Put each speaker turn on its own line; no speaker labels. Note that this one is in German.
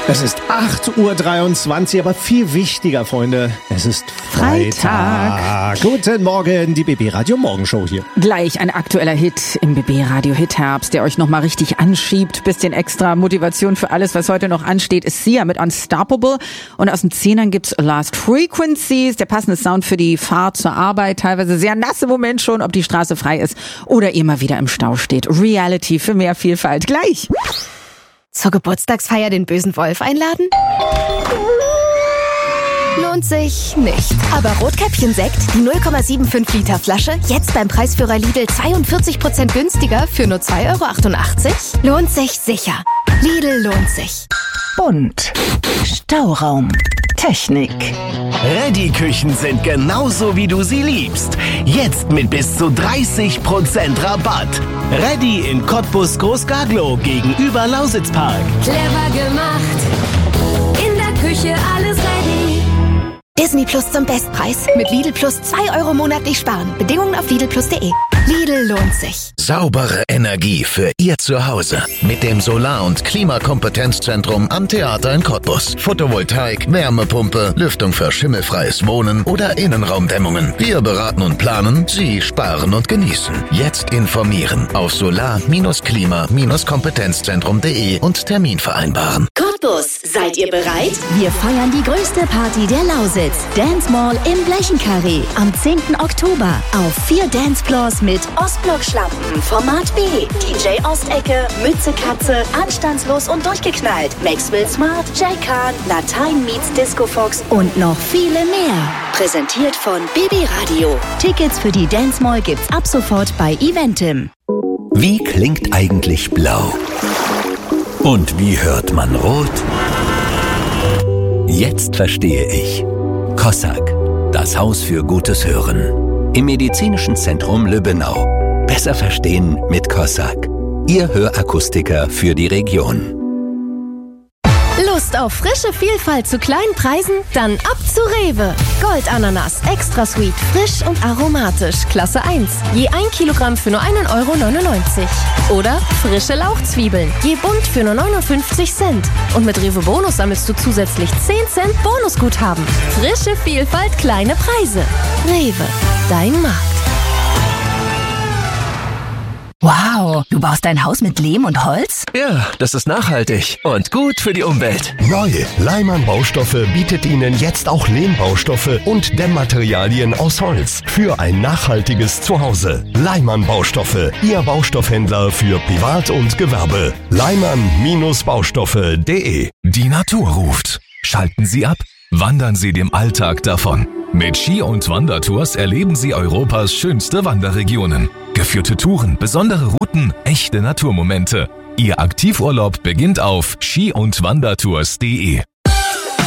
Es ist 8:23 Uhr, aber viel wichtiger, Freunde, es ist Freitag. Guten Morgen, die BB Radio Morgenshow hier.
Gleich ein aktueller Hit im BB Radio Hit Herbst, der euch nochmal richtig anschiebt. Bisschen extra Motivation für alles, was heute noch ansteht, ist Sia mit Unstoppable. Und aus den Zehnern gibt's Last Frequencies, der passende Sound für die Fahrt zur Arbeit. Teilweise sehr nasse Moment schon, ob die Straße frei ist oder ihr mal wieder im Stau steht. Reality für mehr Vielfalt. Gleich.
Zur Geburtstagsfeier den bösen Wolf einladen? Lohnt sich nicht. Aber Rotkäppchen-Sekt, die 0,75 Liter Flasche, jetzt beim Preisführer Lidl 42% günstiger für nur 2,88 €? Lohnt sich sicher. Lidl lohnt sich.
Bunt. Stauraum. Technik.
Reddy-Küchen sind genauso, wie du sie liebst. Jetzt mit bis zu 30% Rabatt. Reddy in Cottbus Großgaglow gegenüber Lausitzpark.
Clever gemacht. In der Küche alles ready.
Disney Plus zum Bestpreis. Mit Lidl Plus 2 € monatlich sparen. Bedingungen auf lidlplus.de. Lidl lohnt sich.
Saubere Energie für Ihr Zuhause. Mit dem Solar- und Klimakompetenzzentrum am Theater in Cottbus. Photovoltaik, Wärmepumpe, Lüftung für schimmelfreies Wohnen oder Innenraumdämmungen. Wir beraten und planen, Sie sparen und genießen. Jetzt informieren auf solar-klima-kompetenzzentrum.de und Termin vereinbaren.
Cottbus, seid ihr bereit? Wir feiern die größte Party der Lausitz. Dance Mall im Blechenkarree am 10. Oktober. Auf 4 Dancefloors mit Ostblock-Schlampen, Format B, DJ Ostecke, Mütze Katze, Anstandslos und durchgeknallt, Maxwell Smart, Jay Khan, Latein meets Disco Fox und noch viele mehr. Präsentiert von BB Radio. Tickets für die Dance Mall gibt's ab sofort bei Eventim.
Wie klingt eigentlich blau? Und wie hört man rot? Jetzt verstehe ich. Kossak, das Haus für gutes Hören. Im Medizinischen Zentrum Lübbenau. Besser verstehen mit Kossak. Ihr Hörakustiker für die Region.
Lust auf frische Vielfalt zu kleinen Preisen? Dann ab zu Rewe. Goldananas, extra sweet, frisch und aromatisch, Klasse 1. Je 1 Kilogramm für nur 1,99 € Oder frische Lauchzwiebeln, je bunt für nur 59 Cent. Und mit Rewe Bonus sammelst du zusätzlich 10 Cent Bonusguthaben. Frische Vielfalt, kleine Preise. Rewe, dein Markt.
Wow, du baust dein Haus mit Lehm und Holz?
Ja, das ist nachhaltig und gut für die Umwelt.
Neu, Leimann Baustoffe bietet Ihnen jetzt auch Lehmbaustoffe und Dämmmaterialien aus Holz für ein nachhaltiges Zuhause. Leimann Baustoffe, Ihr Baustoffhändler für Privat und Gewerbe. Leimann-Baustoffe.de.
Die Natur ruft. Schalten Sie ab. Wandern Sie dem Alltag davon. Mit Ski- und Wandertours erleben Sie Europas schönste Wanderregionen. Geführte Touren, besondere Routen, echte Naturmomente. Ihr Aktivurlaub beginnt auf ski- und wandertours.de.